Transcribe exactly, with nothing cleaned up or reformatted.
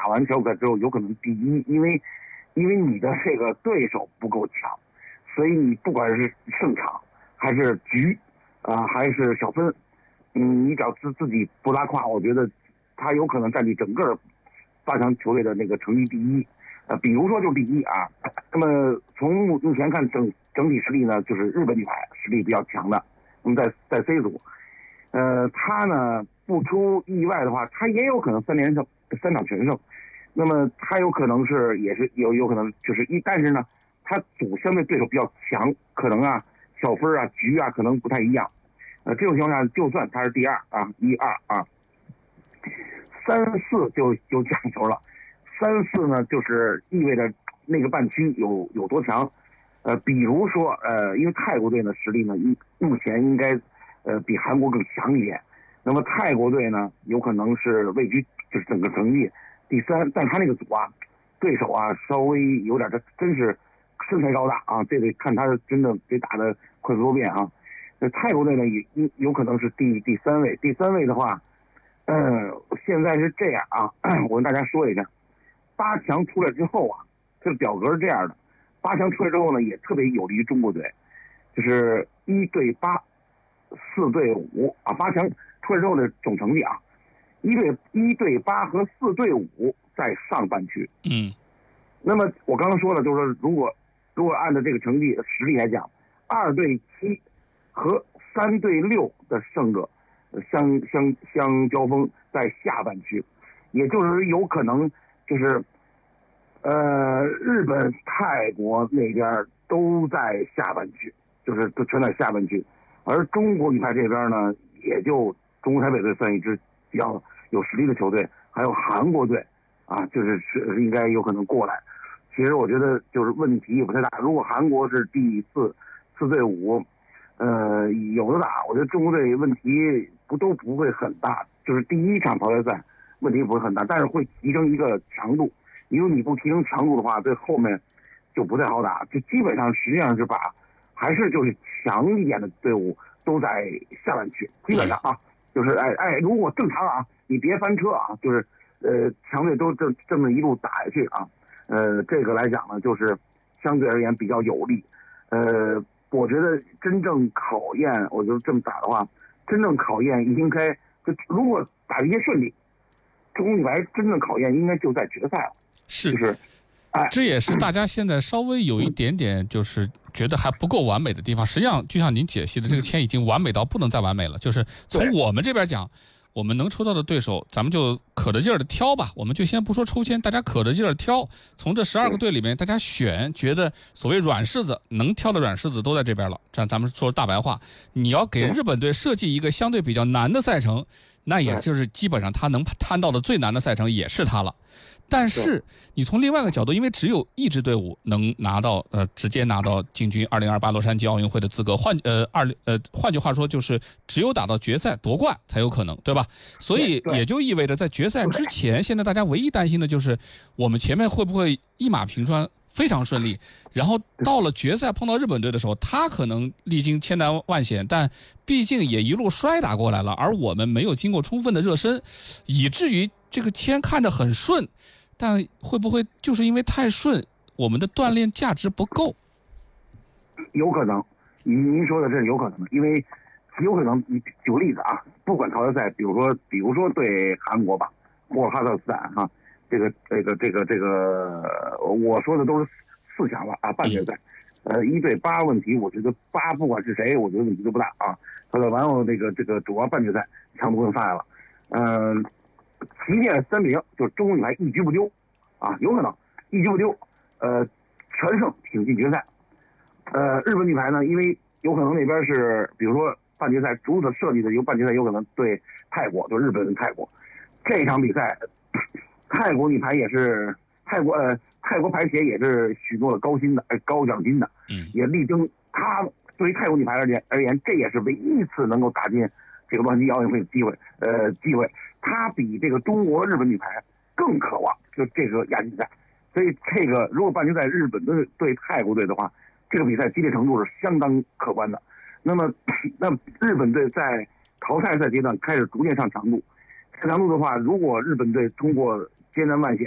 完小组赛之后有可能第一，因为因为你的这个对手不够强，所以你不管是胜场还是局啊、呃、还是小分，嗯，你只要自自己不拉胯，我觉得他有可能占据整个八强球队的那个成绩第一。呃，比如说就第一啊，那么从目前看整整体实力呢，就是日本女排实力比较强的。那么在在 C 组，呃，他呢不出意外的话，他也有可能三连胜，三场全胜。那么他有可能是也是有有可能就是一，但是呢，他组相对对手比较强，可能啊小分啊局啊可能不太一样。呃，这种情况下，就算他是第二啊，一二啊，三四就就讲究了。三四呢，就是意味着那个半区有有多强，呃，比如说呃，因为泰国队的实力呢，目前应该呃比韩国更强一点。那么泰国队呢，有可能是位居就是整个成绩第三，但他那个组啊，对手啊稍微有点，这真是身材高大啊，这得看他真的得打得快速多变啊。那泰国队呢，也有可能是第第三位，第三位的话，嗯、呃，现在是这样啊，我跟大家说一下。八强出来之后啊，这个表格是这样的：八强出来之后呢，也特别有利于中国队，就是一对八，四对五啊。八强出来之后的总成绩啊，一对一对八和四对五在上半区。 嗯， 那么我刚刚说了，就是说如果如果按照这个成绩实力来讲，二对七和三对六的胜者相相相交锋在下半区，也就是有可能。就是，呃，日本、泰国那边都在下半区，就是都全在下半区，而中国女排这边呢，也就中国台北队算一支比较有实力的球队，还有韩国队，啊，就是是应该有可能过来。其实我觉得就是问题也不太大，如果韩国是第四四对五，呃，有的打，我觉得中国队问题不都不会很大，就是第一场淘汰赛。问题不会很大，但是会提升一个强度。因为你不提升强度的话，对后面就不太好打。就基本上实际上是把还是就是强一点的队伍都在下半区，基本上啊，就是哎哎，如果正常啊，你别翻车啊，就是呃强队都这这么一路打下去啊，呃这个来讲呢，就是相对而言比较有利。呃，我觉得真正考验，我觉得这么打的话，真正考验应该就如果打一些顺利。中国女排真正考验应该就在决赛了， 是， 就是，哎， 这也是大家现在稍微有一点点就是觉得还不够完美的地方。实际上，就像您解析的，这个签已经完美到不能再完美了。就是从我们这边讲，我们能抽到的对手，咱们就可着劲儿的挑吧。我们就先不说抽签，大家可着劲儿挑，从这十二个队里面，大家选，觉得所谓软柿子能挑的软柿子都在这边了。这样咱们说大白话，你要给日本队设计一个相对比较难的赛程。那也就是基本上他能摊到的最难的赛程也是他了，但是你从另外一个角度，因为只有一支队伍能拿到呃直接拿到进军二零二八洛杉矶奥运会的资格，换呃二呃换句话说就是只有打到决赛夺冠才有可能，对吧？所以也就意味着在决赛之前，现在大家唯一担心的就是我们前面会不会一马平川。非常顺利，然后到了决赛碰到日本队的时候，他可能历经千难万险，但毕竟也一路摔打过来了，而我们没有经过充分的热身，以至于这个签看着很顺，但会不会就是因为太顺，我们的锻炼价值不够？ 有可能，您您说的这是有可能的，因为有可能，你举个例子啊，不管淘汰赛，比如说比如说对韩国吧，或者哈萨克斯坦哈。这个这个这个这个，我说的都是四强了啊，半决赛，呃，一对八问题，我觉得八不管是谁，我觉得问题都不大啊。他的完后这个这个主要半决赛强度更上来了，嗯、呃，即便三比零，就是中国女排一局不丢啊，有可能一局不丢，呃，全胜挺进决赛。呃，日本女排呢，因为有可能那边是比如说半决赛主的设计的，由半决赛有可能对泰国，就日本跟泰国这场比赛。泰国女排也是泰国呃泰国排协也是许诺了高薪的呃高奖金的， 嗯， 也力争他对于泰国女排而言而言，这也是唯一一次能够打进这个洛杉矶奥运会的机会呃机会，他比这个中国日本女排更渴望就这个亚锦赛，所以这个如果半决赛日本队对泰国队的话，这个比赛激烈程度是相当可观的。那么那么日本队在淘汰赛阶段开始逐渐上强度。上强度的话，如果日本队通过艰难万险